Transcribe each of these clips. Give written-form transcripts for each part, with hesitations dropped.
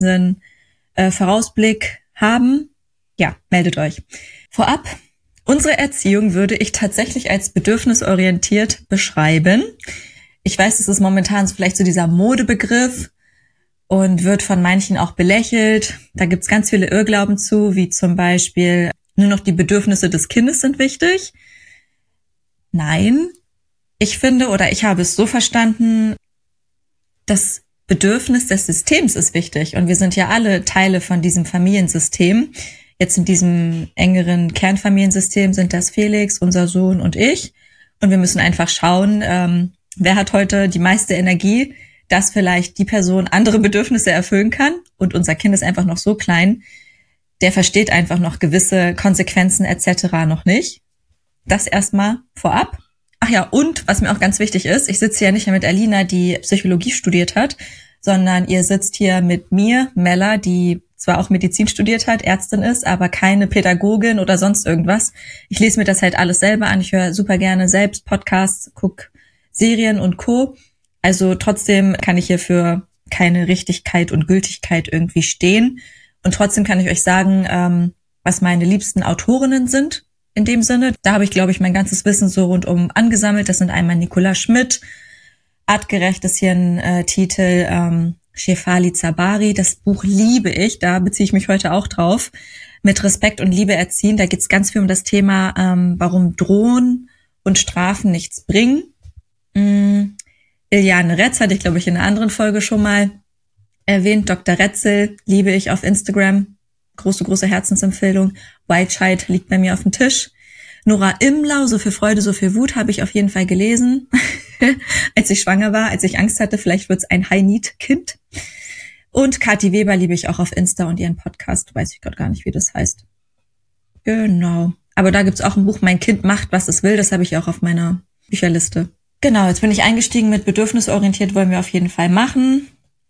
einen Vorausblick haben, ja, meldet euch. Vorab, unsere Erziehung würde ich tatsächlich als bedürfnisorientiert beschreiben. Ich weiß, es ist momentan vielleicht so dieser Modebegriff und wird von manchen auch belächelt. Da gibt's ganz viele Irrglauben zu, wie zum Beispiel, nur noch die Bedürfnisse des Kindes sind wichtig. Nein, ich finde oder ich habe es so verstanden, das Bedürfnis des Systems ist wichtig. Und wir sind ja alle Teile von diesem Familiensystem. Jetzt in diesem engeren Kernfamiliensystem sind das Felix, unser Sohn und ich. Und wir müssen einfach schauen, wer hat heute die meiste Energie, dass vielleicht die Person andere Bedürfnisse erfüllen kann. Und unser Kind ist einfach noch so klein, der versteht einfach noch gewisse Konsequenzen etc. noch nicht. Das erstmal vorab. Ach ja, und was mir auch ganz wichtig ist, ich sitze hier nicht mehr mit Alina, die Psychologie studiert hat, sondern ihr sitzt hier mit mir, Mella, die zwar auch Medizin studiert hat, Ärztin ist, aber keine Pädagogin oder sonst irgendwas. Ich lese mir das halt alles selber an. Ich höre super gerne selbst Podcasts, gucke Serien und Co. Also trotzdem kann ich hier für keine Richtigkeit und Gültigkeit irgendwie stehen. Und trotzdem kann ich euch sagen, was meine liebsten Autorinnen sind in dem Sinne. Da habe ich, glaube ich, mein ganzes Wissen so rundum angesammelt. Das sind einmal Nicola Schmidt, Artgerecht ist hier ein Titel, Shefali Tsabari. Das Buch liebe ich, da beziehe ich mich heute auch drauf. Mit Respekt und Liebe erziehen, da geht es ganz viel um das Thema, warum Drohen und Strafen nichts bringen. Iliane Retz hatte ich, glaube ich, in einer anderen Folge schon mal erwähnt. Dr. Retzel liebe ich auf Instagram. Große Herzensempfehlung. White Child liegt bei mir auf dem Tisch. Nora Imlau, So viel Freude, so viel Wut, habe ich auf jeden Fall gelesen. Als ich schwanger war, als ich Angst hatte, vielleicht wird's ein High-Need-Kind. Und Kathi Weber liebe ich auch auf Insta und ihren Podcast. Weiß ich gerade gar nicht, wie das heißt. Genau. Aber da gibt's auch ein Buch, Mein Kind macht, was es will. Das habe ich auch auf meiner Bücherliste. Genau, jetzt bin ich eingestiegen mit bedürfnisorientiert, wollen wir auf jeden Fall machen.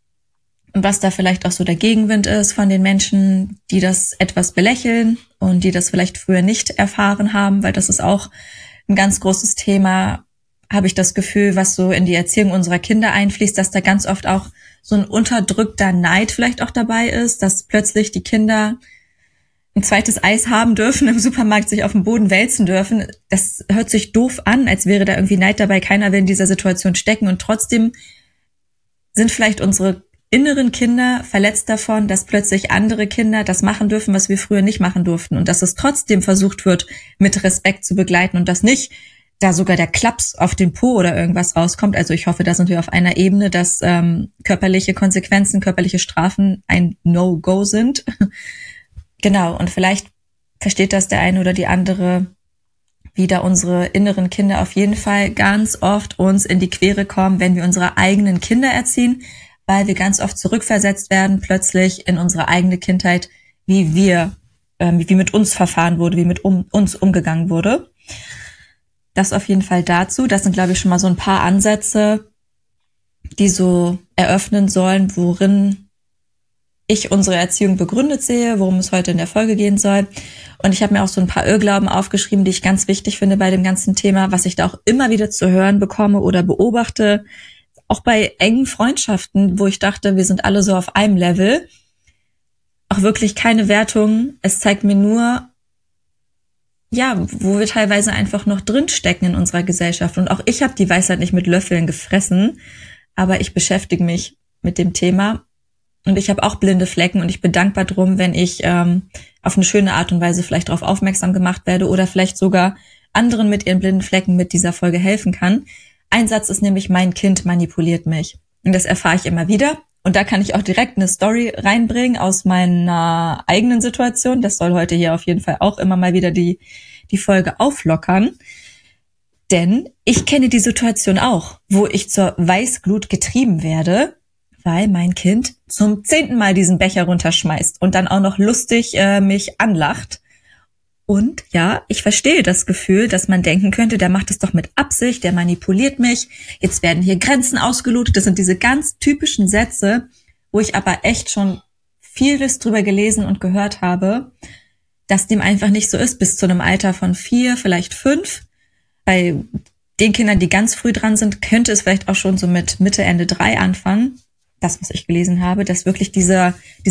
Und was da vielleicht auch so der Gegenwind ist von den Menschen, die das etwas belächeln und die das vielleicht früher nicht erfahren haben, weil das ist auch ein ganz großes Thema, habe ich das Gefühl, was so in die Erziehung unserer Kinder einfließt, dass da ganz oft auch so ein unterdrückter Neid vielleicht auch dabei ist, dass plötzlich die Kinder ein zweites Eis haben dürfen, im Supermarkt sich auf dem Boden wälzen dürfen. Das hört sich doof an, als wäre da irgendwie Neid dabei. Keiner will in dieser Situation stecken und trotzdem sind vielleicht unsere inneren Kinder verletzt davon, dass plötzlich andere Kinder das machen dürfen, was wir früher nicht machen durften und dass es trotzdem versucht wird, mit Respekt zu begleiten und dass nicht da sogar der Klaps auf den Po oder irgendwas rauskommt. Also ich hoffe, da sind wir auf einer Ebene, dass körperliche Konsequenzen, körperliche Strafen ein No-Go sind. Genau, und vielleicht versteht das der eine oder die andere, wie da unsere inneren Kinder auf jeden Fall ganz oft uns in die Quere kommen, wenn wir unsere eigenen Kinder erziehen, weil wir ganz oft zurückversetzt werden, plötzlich in unsere eigene Kindheit, wie mit uns verfahren wurde, wie mit uns umgegangen wurde. Das auf jeden Fall dazu. Das sind, glaube ich, schon mal so ein paar Ansätze, die so eröffnen sollen, worin ich unsere Erziehung begründet sehe, worum es heute in der Folge gehen soll. Und ich habe mir auch so ein paar Irrglauben aufgeschrieben, die ich ganz wichtig finde bei dem ganzen Thema, was ich da auch immer wieder zu hören bekomme oder beobachte, auch bei engen Freundschaften, wo ich dachte, wir sind alle so auf einem Level. Auch wirklich keine Wertung. Es zeigt mir nur, ja, wo wir teilweise einfach noch drinstecken in unserer Gesellschaft. Und auch ich habe die Weisheit nicht mit Löffeln gefressen, aber ich beschäftige mich mit dem Thema. Und ich habe auch blinde Flecken und ich bin dankbar drum, wenn ich auf eine schöne Art und Weise vielleicht darauf aufmerksam gemacht werde oder vielleicht sogar anderen mit ihren blinden Flecken mit dieser Folge helfen kann. Ein Satz ist nämlich, mein Kind manipuliert mich. Und das erfahre ich immer wieder. Und da kann ich auch direkt eine Story reinbringen aus meiner eigenen Situation. Das soll heute hier auf jeden Fall auch immer mal wieder die Folge auflockern. Denn ich kenne die Situation auch, wo ich zur Weißglut getrieben werde, weil mein Kind zum 10. Mal diesen Becher runterschmeißt und dann auch noch lustig mich anlacht. Und ja, ich verstehe das Gefühl, dass man denken könnte, der macht es doch mit Absicht, der manipuliert mich, jetzt werden hier Grenzen ausgelotet. Das sind diese ganz typischen Sätze, wo ich aber echt schon vieles drüber gelesen und gehört habe, dass dem einfach nicht so ist, bis zu einem Alter von 4, vielleicht 5. Bei den Kindern, die ganz früh dran sind, könnte es vielleicht auch schon so mit Mitte, Ende 3 anfangen. das, was ich gelesen habe, dass wirklich dieser